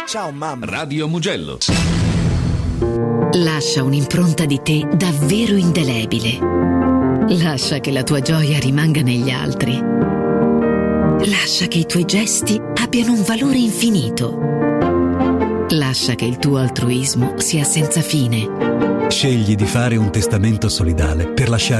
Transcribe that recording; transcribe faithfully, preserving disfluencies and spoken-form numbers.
Ciao mamma. Radio Mugello. Lascia un'impronta di te davvero indelebile. Lascia che la tua gioia rimanga negli altri. Lascia che i tuoi gesti abbiano un valore infinito. Lascia che il tuo altruismo sia senza fine. Scegli di fare un testamento solidale per lasciare